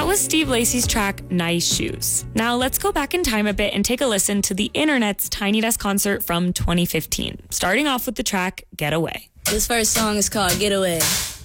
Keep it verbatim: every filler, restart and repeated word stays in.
was Steve Lacy's track, Nice Shoes. Now let's go back in time a bit and take a listen to the Internet's Tiny Desk concert from twenty fifteen, starting off with the track, Get Away. This first song is called Get Away.